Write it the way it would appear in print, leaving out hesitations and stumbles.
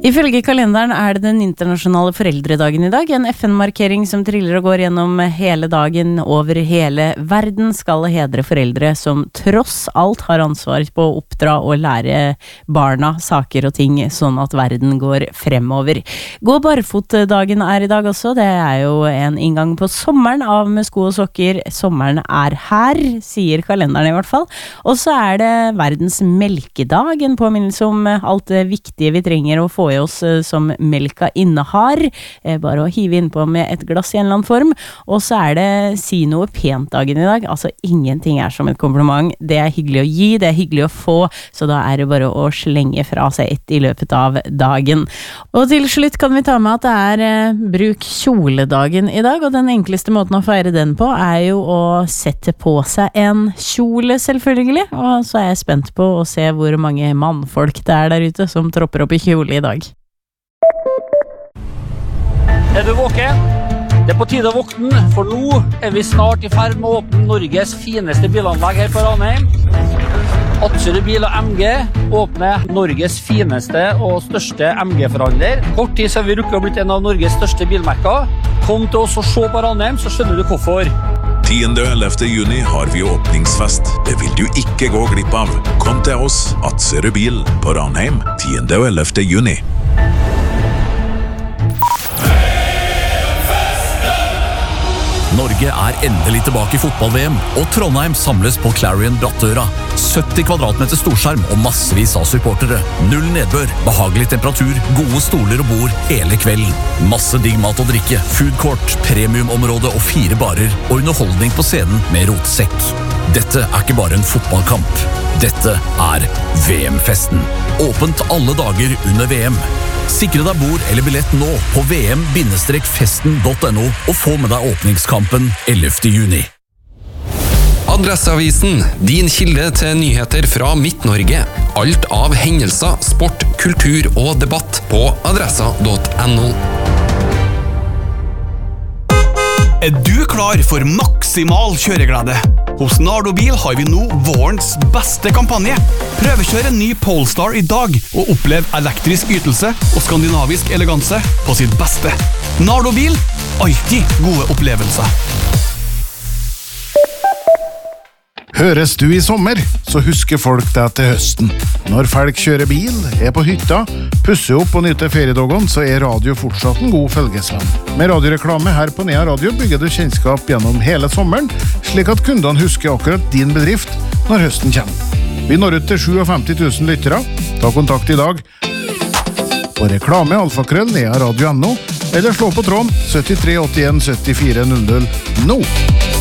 Ifølge kalenderen det den internasjonale foreldredagen I dag, en FN-markering som triller og går gjennom hele dagen over hele verden, skal hedre foreldre som tross alt har ansvar på å oppdra og lære barna saker og ting, sånn at verden går fremover. Gå barfotdagen I dag også, det jo en inngang på sommeren av med sko og sokker. Sommeren her, sier kalenderen I hvert fall. Og så det verdens melkedag, en påminnelse om alt det viktige vi trenger å få I oss som melka innehar, bare å hive innpå med et glass I en eller annen form. Og så det si noe pent dagen I dag, altså ingenting som et kompliment, det hyggelig å gi, det hyggelig å få, så da det bare å slenge fra seg et I løpet av dagen. Og til slutt kan vi ta med at det bruk kjoledagen I dag, og den enkleste måten å feire den på jo å sette på seg en kjole selvfølgelig, og så jeg spent på å se hvor mange mannfolk det der ute som tropper opp I kjole I dag. Du våken? Det på tide å våkne, for nå vi snart I ferd med å åpne Norges fineste bilanlegg her på Ranheim. Atzerud Bil og MG åpner Norges fineste og største MG-forhandler. Kort tid så vi rukket å blitt en av Norges største bilmerker. Kom til oss og se på Ranheim, så skjønner du hvorfor. 10. og 11. juni har vi åpningsfest. Det vil du ikke gå glipp av. Kom til oss, Atzerud Bil på Ranheim, 10. og 11. juni. Norge endelig tilbake I fotball-VM, og Trondheim samles på Clarion Brattøra. 70 kvadratmeter storskjerm og massevis av supportere. Null nedbør, behagelig temperatur, gode stoler og bord hele kvelden. Masse digg mat og drikke, food court, premiumområde og 4 barer, og underholdning på scenen med rotsekk. Dette ikke bare en fotballkamp. Dette VM-festen. Åpent alle dager under VM. Sikre deg bord eller billett nå på vm-festen.no og få med deg åpningskampen 11. juni. Adresseavisen, din kilde til nyheter fra Midt-Norge. Alt av hendelser, sport, kultur og debatt på adressa.no. Du klar for maksimal kjøreglede? Hos Nardo Bil har vi nå vårens beste kampanje. Prøvekjør en ny Polestar I dag og opplev elektrisk ytelse og skandinavisk eleganse på sitt beste. Nardo Bil, alltid gode opplevelser. Høres du I sommer, så husker folk deg til høsten. Når folk kjører bil, på hytta, pusser opp og nyter feriedagen, så radio fortsatt en god følgesvenn. Med radioreklame her på Nea Radio bygger du kjennskap gjennom hele sommeren, slik at kundene husker akkurat din bedrift når høsten kommer. Vi når ut til 57 000 lyttere. Ta kontakt I dag på reklame@nearadio.no eller slå på tråden 73 81 74 00 nå.